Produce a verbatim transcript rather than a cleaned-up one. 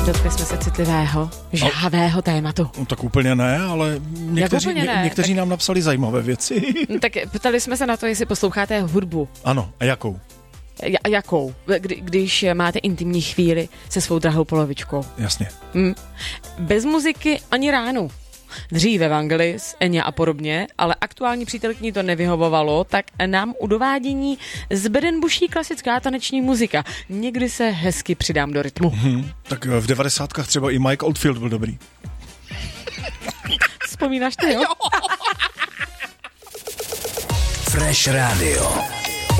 Dotkli jsme se citlivého, žhavého tématu. No, tak úplně ne, ale někteří, úplně ne? Ně, někteří tak... nám napsali zajímavé věci. Tak ptali jsme se na to, jestli posloucháte hudbu. Ano, a jakou? J- jakou? Kdy, když máte intimní chvíli se svou drahou polovičkou. Jasně. Hm. Bez muziky ani ránu. Dříve Vangelis, Enya a podobně, ale aktuální přítelkyni to nevyhovovalo, tak nám u dovádění zbeden buší klasická taneční muzika. Někdy se hezky přidám do rytmu. Hmm, tak v devadesátkách třeba i Mike Oldfield byl dobrý. Vzpomínáš ty, jo? Fresh Radio.